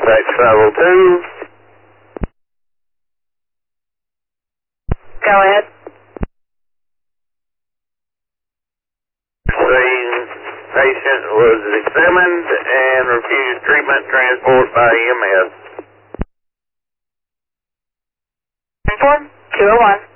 Dispatch 502. Go ahead. Saying patient was examined and refused treatment transport by EMS. 201.